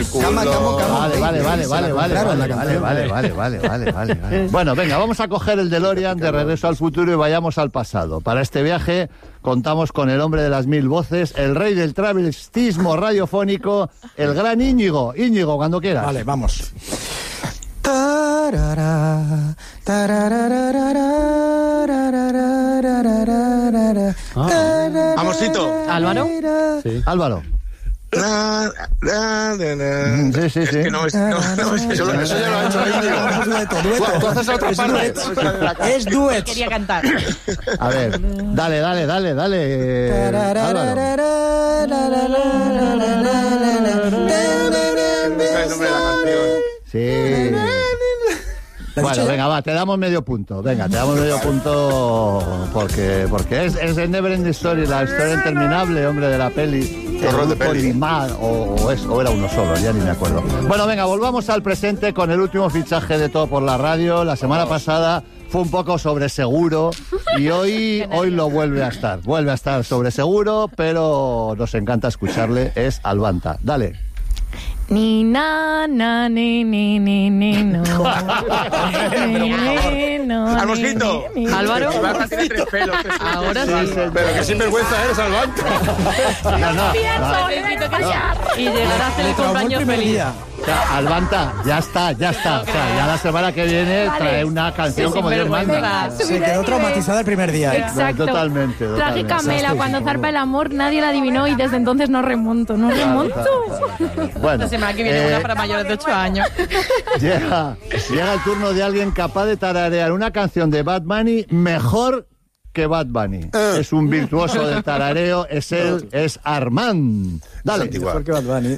el culo. Vale. Bueno, venga, vamos a coger el DeLorean de Regreso al Futuro y vayamos al pasado. Para este viaje contamos con el hombre de las 1000 voces, el rey del travestismo radiofónico, el gran Íñigo. Íñigo, cuando quieras. Vale, vamos. Amorcito. ¿Álvaro? Sí. Álvaro. Sí. Es que no, eso ya lo ha hecho Íñigo. Tú haces otra parte. Es duet. Quería cantar. A ver, dale. Álvaro. El nombre de la canción. Sí. Bueno, venga, va, te damos medio punto. Venga, te damos medio punto porque es el Never Ending Story, la historia interminable, hombre, de la peli. Horror de peli. O era uno solo, ya ni me acuerdo. Bueno, venga, volvamos al presente con el último fichaje de Todo por la Radio. La semana pasada fue un poco sobre seguro y hoy lo vuelve a estar. Vuelve a estar sobre seguro, pero nos encanta escucharle. Es Albanta. Dale. Ni na na ni no. Almosito. Álvaro. Albanta tiene 3 pelos. Ahora sí. Pero que sinvergüenza eres, Albanta. Necesito callar. Y llegar a hacer el cumpleaños feliz. O sea, Albanta, ya está. O sea, ya la semana que viene trae una canción como Dios manda. Se quedó traumatizada el primer día. Exacto. Totalmente. Trágica Mela, cuando zarpa el amor, nadie la adivinó y desde entonces no remonto. Bueno, La semana que viene una para mayores de 8 años. llega el turno de alguien capaz de tararear una canción de Bad Bunny mejor que Bad Bunny. Es un virtuoso del tarareo, es Armand. Dale. Mejor que Bad Bunny.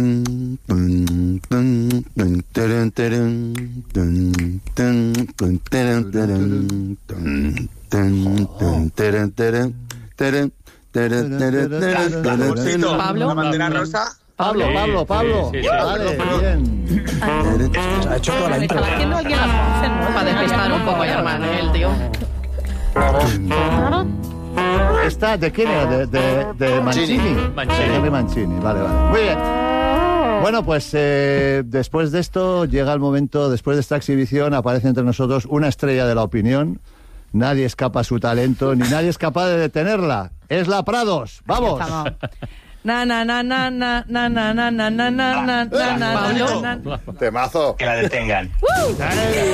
Pablo. Una bandera rosa. Pablo. Sí. Vale, bien. Ha hecho toda la intro. Estaba haciendo alguien las voces, ¿no? Para despistar un poco ya, hermano, el tío. ¿Esta de quién era? De Mancini. De Mancini, vale. Muy bien. Bueno, pues después de esto llega el momento, después de esta exhibición aparece entre nosotros una estrella de la opinión. Nadie escapa a su talento, ni nadie es capaz de detenerla. Es la Prados. ¡Vamos! Temazo. Que la detengan.